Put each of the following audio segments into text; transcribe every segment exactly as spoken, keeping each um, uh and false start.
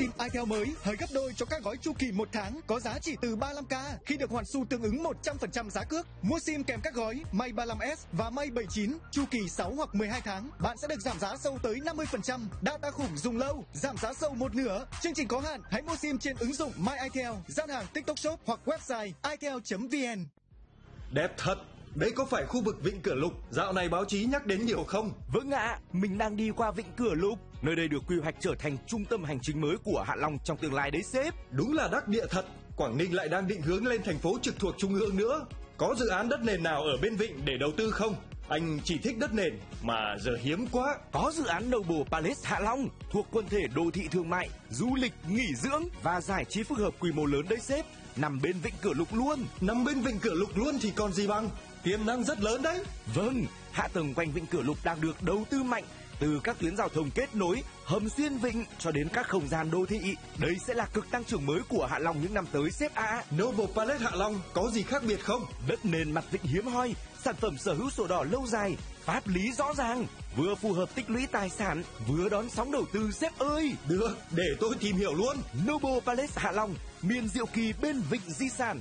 sim i tel mới hời gấp đôi cho các gói chu kỳ một tháng có giá chỉ từ ba mươi lăm k khi được hoàn xu tương ứng một trăm phần trăm giá cước. Mua sim kèm các gói May ba mươi lăm S và May bảy mươi chín chu kỳ sáu hoặc mười hai tháng, bạn sẽ được giảm giá sâu tới năm mươi phần trăm. Data khủng dùng lâu, giảm giá sâu một nửa. Chương trình có hạn, hãy mua sim trên ứng dụng My itel, gian hàng TikTok Shop hoặc website itel chấm vn. Đẹp thật. Đấy có phải khu vực Vịnh Cửa Lục dạo này báo chí nhắc đến nhiều không? Vâng ạ, à, mình đang đi qua Vịnh Cửa Lục. Nơi đây được quy hoạch trở thành trung tâm hành chính mới của Hạ Long trong tương lai đấy sếp. Đúng là đắc địa thật. Quảng Ninh lại đang định hướng lên thành phố trực thuộc trung ương nữa. Có dự án đất nền nào ở bên Vịnh để đầu tư không? Anh chỉ thích đất nền mà giờ hiếm quá. Có dự án Noble Palace Hạ Long thuộc quần thể đô thị thương mại, du lịch, nghỉ dưỡng và giải trí phức hợp quy mô lớn đấy sếp. Nằm bên Vịnh Cửa Lục luôn. Nằm bên Vịnh Cửa Lục luôn thì còn gì bằng. Tiềm năng rất lớn đấy. Vâng, hạ tầng quanh Vịnh Cửa Lục đang được đầu tư mạnh, từ các tuyến giao thông kết nối, hầm xuyên vịnh cho đến các không gian đô thị. Đây sẽ là cực tăng trưởng mới của Hạ Long những năm tới sếp ạ. À. Noble Palace Hạ Long có gì khác biệt không? Đất nền mặt vịnh hiếm hoi, sản phẩm sở hữu sổ đỏ lâu dài, pháp lý rõ ràng, vừa phù hợp tích lũy tài sản, vừa đón sóng đầu tư sếp ơi. Được, để tôi tìm hiểu luôn. Noble Palace Hạ Long, miền diệu kỳ bên vịnh di sản.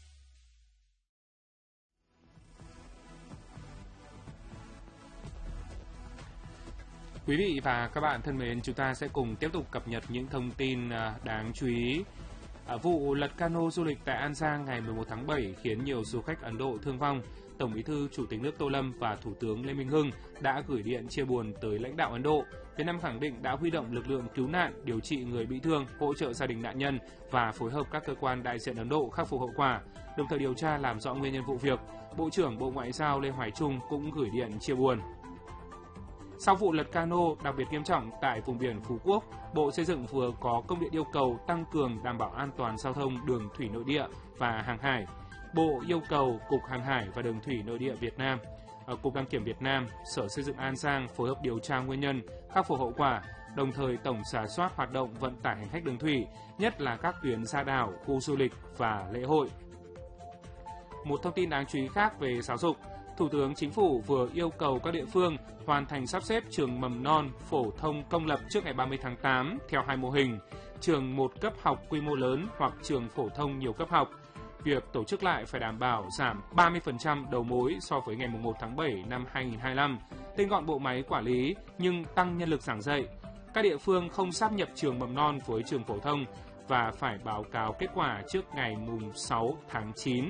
Quý vị và các bạn thân mến, chúng ta sẽ cùng tiếp tục cập nhật những thông tin đáng chú ý. Vụ lật cano du lịch tại An Giang ngày mười một tháng bảy khiến nhiều du khách Ấn Độ thương vong. Tổng Bí thư Chủ tịch nước Tô Lâm và Thủ tướng Lê Minh Hưng đã gửi điện chia buồn tới lãnh đạo Ấn Độ. Việt Nam khẳng định đã huy động lực lượng cứu nạn, điều trị người bị thương, hỗ trợ gia đình nạn nhân và phối hợp các cơ quan đại diện Ấn Độ khắc phục hậu quả, đồng thời điều tra làm rõ nguyên nhân vụ việc. Bộ trưởng Bộ Ngoại giao Lê Hoài Trung cũng gửi điện chia buồn. Sau vụ lật cano đặc biệt nghiêm trọng tại vùng biển Phú Quốc, Bộ Xây dựng vừa có công điện yêu cầu tăng cường đảm bảo an toàn giao thông đường thủy nội địa và hàng hải. Bộ yêu cầu Cục Hàng hải và Đường thủy Nội địa Việt Nam, Cục Đăng kiểm Việt Nam, Sở Xây dựng An Giang phối hợp điều tra nguyên nhân, khắc phục hậu quả, đồng thời tổng rà soát hoạt động vận tải hành khách đường thủy, nhất là các tuyến ra đảo, khu du lịch và lễ hội. Một thông tin đáng chú ý khác về giáo dục. Thủ tướng Chính phủ vừa yêu cầu các địa phương hoàn thành sắp xếp trường mầm non phổ thông công lập trước ngày ba mươi tháng tám theo hai mô hình, trường một cấp học quy mô lớn hoặc trường phổ thông nhiều cấp học. Việc tổ chức lại phải đảm bảo giảm ba mươi phần trăm đầu mối so với ngày mùng một tháng bảy năm hai nghìn không trăm hai mươi lăm, tinh gọn bộ máy quản lý nhưng tăng nhân lực giảng dạy. Các địa phương không sáp nhập trường mầm non với trường phổ thông và phải báo cáo kết quả trước ngày mùng sáu tháng chín.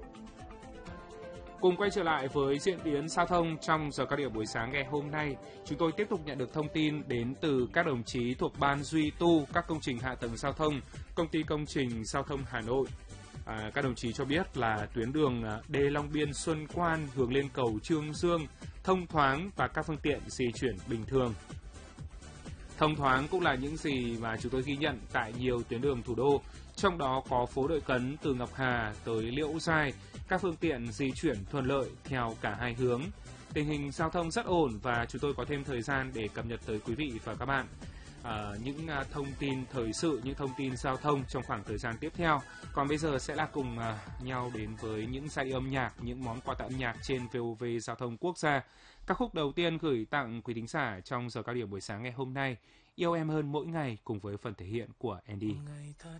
Cùng quay trở lại với diễn biến giao thông trong giờ cao điểm buổi sáng ngày hôm nay, chúng tôi tiếp tục nhận được thông tin đến từ các đồng chí thuộc Ban duy tu các công trình hạ tầng giao thông, Công ty Công trình Giao thông Hà Nội. À, các đồng chí cho biết là tuyến đường Đê Long Biên Xuân Quan hướng lên cầu Trương Dương thông thoáng và các phương tiện di chuyển bình thường. Thông thoáng cũng là những gì mà chúng tôi ghi nhận tại nhiều tuyến đường thủ đô, trong đó có phố Đội Cấn từ Ngọc Hà tới Liễu Giai, các phương tiện di chuyển thuận lợi theo cả hai hướng. Tình hình giao thông rất ổn và chúng tôi có thêm thời gian để cập nhật tới quý vị và các bạn à, những à, thông tin thời sự, những thông tin giao thông trong khoảng thời gian tiếp theo. Còn bây giờ sẽ là cùng à, nhau đến với những giai điệu âm nhạc, những món quà tặng âm nhạc trên vê o vê Giao thông Quốc gia. Các khúc đầu tiên gửi tặng quý thính giả trong giờ cao điểm buổi sáng ngày hôm nay, Yêu Em Hơn Mỗi Ngày cùng với phần thể hiện của Andy.